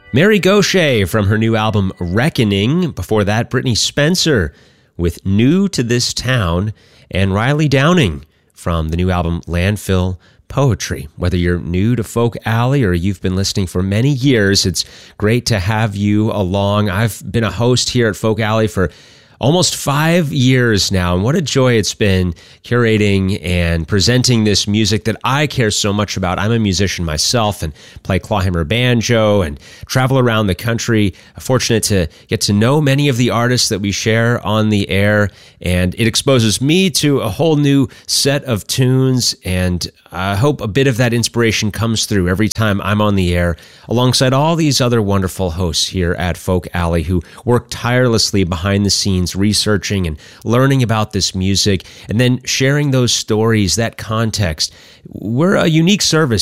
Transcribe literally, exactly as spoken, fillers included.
Mary Gauthier from her new album Reckoning. Before that, Brittany Spencer with New to This Town, and Riley Downing from the new album Landfill Poetry. Whether you're new to Folk Alley or you've been listening for many years, it's great to have you along. I've been a host here at Folk Alley for almost five years now, and what a joy it's been curating and presenting this music that I care so much about. I'm a musician myself and play clawhammer banjo and travel around the country. Fortunate to get to know many of the artists that we share on the air, and it exposes me to a whole new set of tunes, and I hope a bit of that inspiration comes through every time I'm on the air alongside all these other wonderful hosts here at Folk Alley who work tirelessly behind the scenes researching and learning about this music and then sharing those stories, that context. We're a unique service